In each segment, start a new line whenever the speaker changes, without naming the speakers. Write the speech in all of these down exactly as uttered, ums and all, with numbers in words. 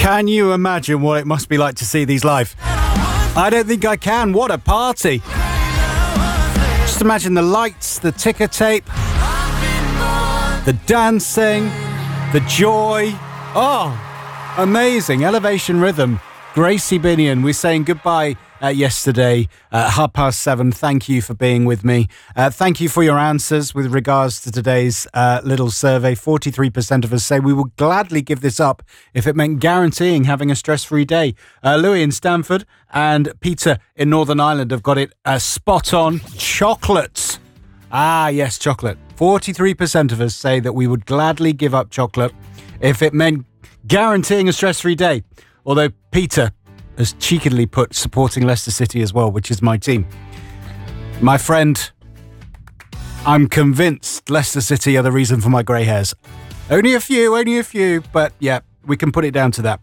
Can you imagine what it must be like to see these live? I don't think I can. What a party. Just imagine the lights, the ticker tape, the dancing, the joy. Oh, amazing. Elevation Rhythm. Gracie Binion, we're saying goodbye uh, yesterday at half past seven. Thank you for being with me. Uh, thank you for your answers with regards to today's uh, little survey. forty-three percent of us say we would gladly give this up if it meant guaranteeing having a stress-free day. Uh, Louis in Stamford and Peter in Northern Ireland have got it uh, spot on. Chocolates. Ah, yes, chocolate. forty-three percent of us say that we would gladly give up chocolate if it meant guaranteeing a stress-free day. Although Peter has cheekily put supporting Leicester City as well, which is my team. My friend, I'm convinced Leicester City are the reason for my grey hairs. Only a few, only a few, but yeah, we can put it down to that.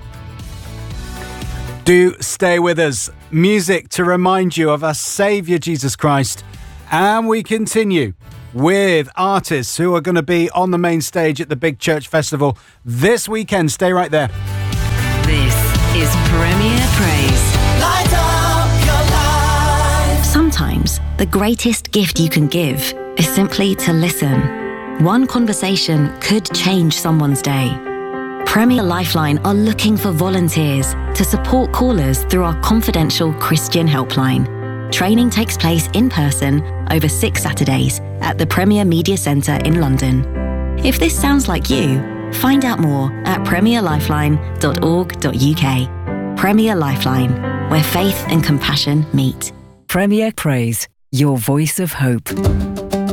Do stay with us. Music to remind you of our Saviour Jesus Christ. And we continue with artists who are going to be on the main stage at the Big Church Festival this weekend. Stay right there.
This is Premier Praise. Light up your life. Sometimes the greatest gift you can give is simply to listen. One conversation could change someone's day. Premier Lifeline are looking for volunteers to support callers through our confidential Christian helpline. Training takes place in person over six Saturdays at the Premier Media Centre in London. If this sounds like you, find out more at premier lifeline dot org dot U K. Premier Lifeline, where faith and compassion meet.
Premier Praise, your voice of hope.